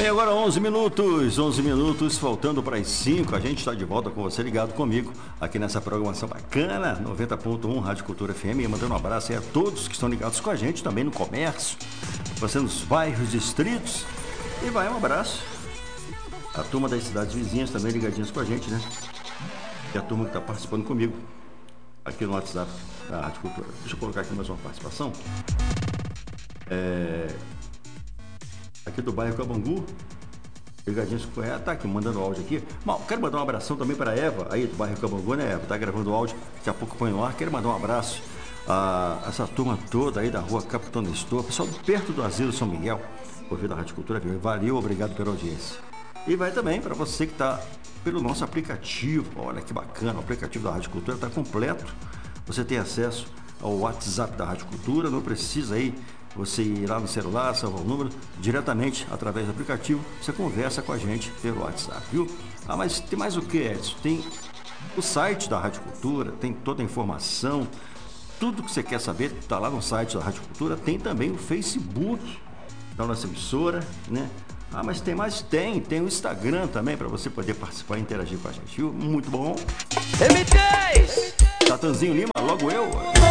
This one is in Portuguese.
Bem, agora 11 minutos, faltando para as 5. A gente está de volta com você ligado comigo aqui nessa programação bacana, 90.1 Rádio Cultura FM. E mandando um abraço aí a todos que estão ligados com a gente, também no comércio, você nos bairros, distritos. E vai um abraço a turma das cidades vizinhas também ligadinhas com a gente, né? E a turma que está participando comigo aqui no WhatsApp da Rádio Cultura. Deixa eu colocar aqui mais uma participação. Aqui do bairro Cabangu, ligadinhos com ela, tá aqui mandando áudio aqui. Bom, quero mandar um abração também para a Eva, aí do bairro Cabangu, né, Eva? Tá gravando áudio, daqui a pouco põe no ar. Quero mandar um abraço a essa turma toda aí da rua Capitão Nestor, pessoal perto do Asilo São Miguel, ouvido a Rádio Cultura. Valeu, obrigado pela audiência. E vai também para você que está pelo nosso aplicativo. Olha que bacana, o aplicativo da Rádio Cultura está completo. Você tem acesso ao WhatsApp da Rádio Cultura, não precisa aí você ir lá no celular, salvar o número, diretamente através do aplicativo, você conversa com a gente pelo WhatsApp, viu? Ah, mas tem mais o que, Edson? Tem o site da Rádio Cultura, tem toda a informação, tudo que você quer saber está lá no site da Rádio Cultura. Tem também o Facebook da nossa emissora, né? Ah, mas tem mais? Tem o Instagram também para você poder participar e interagir com a gente, viu? Muito bom. M3! Tatanzinho Lima, logo eu.